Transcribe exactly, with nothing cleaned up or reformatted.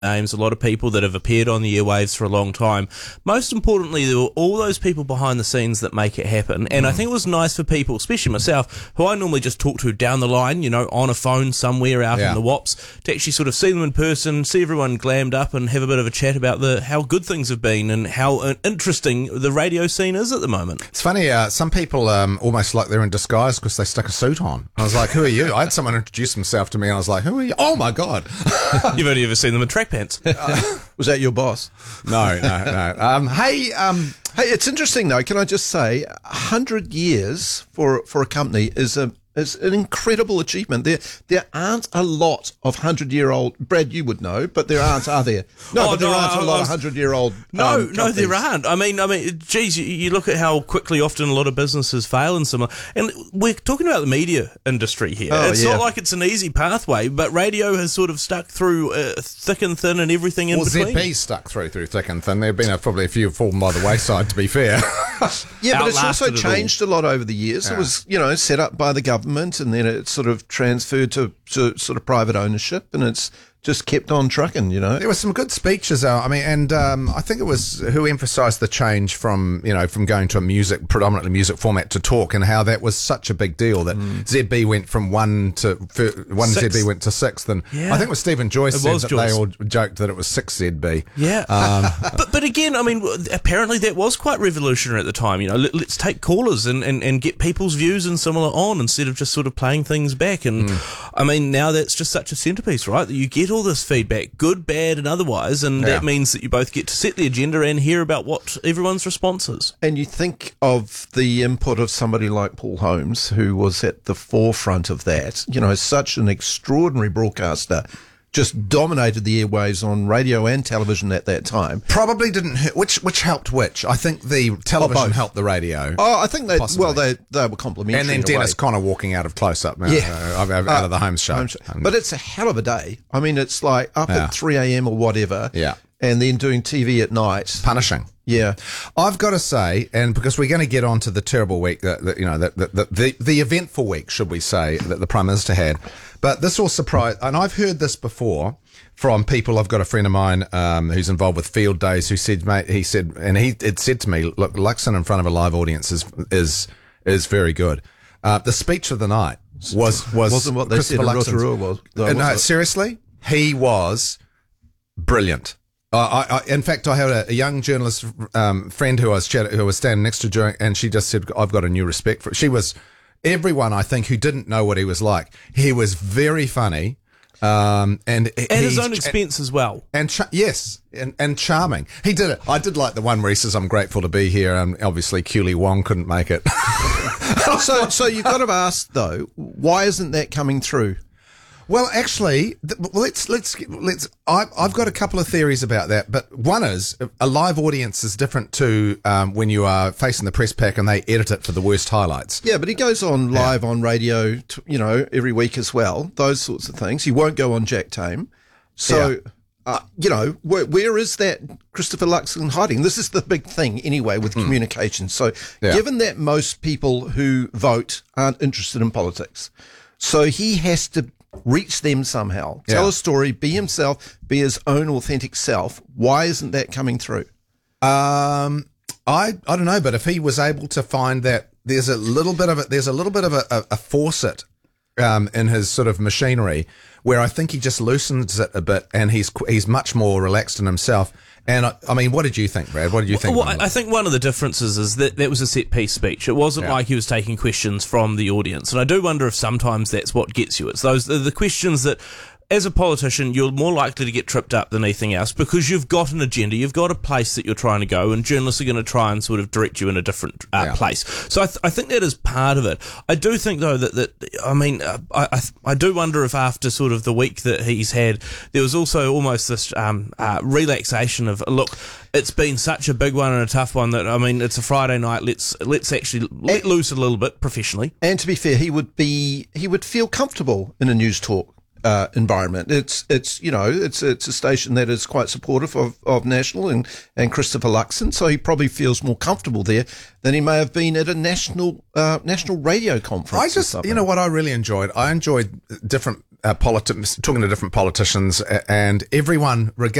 names, a lot of people that have appeared on the airwaves for a long time. Most importantly, there were all those people behind the scenes that make it happen. And mm. I think it was nice for people, especially myself, who I normally just talk to down the line, you know, on a phone somewhere out yeah. in the wops, to actually sort of see them in person, see everyone glammed up and have a bit of a chat about the how good things have been and how interesting the radio scene is at the moment. It's funny, uh, some people um, almost like they're in disguise because they stuck a suit on. I was like, who are you? I had someone introduce himself to me and I was like, who are you? Oh my God. You've only ever seen them in track pants. Uh, was that your boss? No, no, no. Um, hey, um, hey, it's interesting though. Can I just say, a hundred years for for a company is a is an incredible achievement. There there aren't a lot of hundred-year-old. Brad, you would know, but there aren't, are there? No, oh, but there no, aren't I, a lot I was, of hundred-year-old. No, um, no, there aren't. I mean, I mean, geez, you, you look at how quickly often a lot of businesses fail and similar. And we're talking about the media industry here. Oh, it's yeah. not like it's an easy pathway, but radio has sort of stuck through uh, thick and thin and everything in well, between. Z P stuck through through thick and thin. There have been a, probably a few fallen by the wayside, to be fair. Yeah, but it's also it changed a lot over the years. Yeah. It was, you know, set up by the government and then it sort of transferred to, to sort of private ownership and it's just kept on trucking, you know. There were some good speeches, uh, I mean, and um, I think it was who emphasised the change from, you know, from going to a music, predominantly music format to talk and how that was such a big deal that mm. Z B went from one to, one Six. Z B went to sixth. And yeah. I think it was Stephen Joyce it said was that Joyce. they all joked that it was six Z B. Yeah. Um, but but again, I mean, apparently that was quite revolutionary at the time. You know, let, let's take callers and, and, and get people's views and similar on instead of just sort of playing things back. And mm. I mean, now that's just such a centrepiece, right? That you get all this feedback, good, bad, and otherwise, and yeah. that means that you both get to set the agenda and hear about what everyone's response is. And you think of the input of somebody like Paul Holmes, who was at the forefront of that, you know, such an extraordinary broadcaster, just dominated the airwaves on radio and television at that time. Probably didn't hurt, which which helped which? I think the television oh, helped the radio. Oh, I think they, possibly. well, they they were complementary. And then Dennis Connor walking out of Close Up, yeah. uh, out uh, of the Holmes show. Holmes show. But it's a hell of a day. I mean, it's like up yeah. at three a.m. or whatever. Yeah. And then doing T V at night. Punishing. Yeah. I've got to say, and because we're going to get on to the terrible week, that, that you know, that the, the, the, the eventful week, should we say, that the Prime Minister had. But this will surprise, and I've heard this before from people. I've got a friend of mine um, who's involved with Field Days who said, mate, he said, and he it said to me, look, Luxon in front of a live audience is is is very good. Uh, the speech of the night was was wasn't what they said in Rotorua was. Though, was no, it? Seriously, he was brilliant. Uh, I, I, in fact, I had a, a young journalist um, friend who I was chat- who was standing next to during, and she just said, "I've got a new respect for it." She was everyone I think who didn't know what he was like. He was very funny, um, and at his own expense and, as well. And ch- yes, and, and charming. He did it. I did like the one where he says, "I'm grateful to be here." And obviously, Keely Wong couldn't make it. so, so you've got to ask though, why isn't that coming through? Well, actually, th- let's let's let's. I, I've got a couple of theories about that, but one is a live audience is different to um, when you are facing the press pack and they edit it for the worst highlights. Yeah, but he goes on live yeah. on radio, t- you know, every week as well. Those sorts of things. He won't go on Jack Tame. So, yeah. uh, you know, where, where is that Christopher Luxon hiding? This is the big thing anyway with mm. communication. So, yeah. given that most people who vote aren't interested in politics, so he has to reach them somehow, tell yeah. a story, be himself, be his own authentic self. Why isn't that coming through? Um, I I don't know, but if he was able to find that there's a little bit of a, there's a little bit of a, a, a faucet um, in his sort of machinery where I think he just loosens it a bit and he's he's much more relaxed in himself. And I, I mean, what did you think, Brad? What did you think? Well, I think one of the differences is that that was a set-piece speech. It wasn't yeah. like he was taking questions from the audience. And I do wonder if sometimes that's what gets you. It's those the questions that, as a politician, you're more likely to get tripped up than anything else because you've got an agenda, you've got a place that you're trying to go, and journalists are going to try and sort of direct you in a different uh, yeah. place. So I, th- I think that is part of it. I do think, though, that, that I mean, uh, I, I, I do wonder if after sort of the week that he's had, there was also almost this um, uh, relaxation of, look, it's been such a big one and a tough one that, I mean, it's a Friday night, let's let's actually let loose a little bit professionally. And to be fair, he would be he would feel comfortable in a news talk Uh, environment. It's it's you know it's it's a station that is quite supportive of, of National and, and Christopher Luxon, so he probably feels more comfortable there than he may have been at a national uh, national radio conference. I just you know what I really enjoyed. I enjoyed different uh, politi- talking to different politicians, a- and everyone, regardless